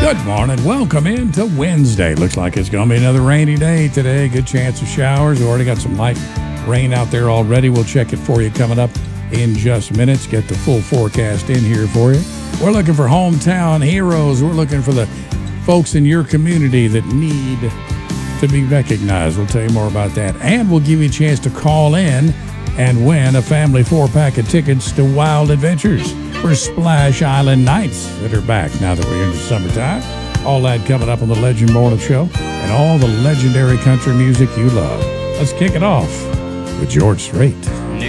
Good morning. Welcome into Wednesday. Looks like it's going to be another rainy day today. Good chance of showers. We already got some light rain out there already. We'll check it for you coming up in just minutes. Get the full forecast in here for you. We're looking for hometown heroes. We're looking for the folks in your community that need to be recognized. We'll tell you more about that. And we'll give you a chance to call in and win a family 4-pack of tickets to Wild Adventures for Splash Island Nights that are back now that we're in the summertime. All that coming up on the Legend Morning Show and all the legendary country music you love. Let's kick it off with George Strait.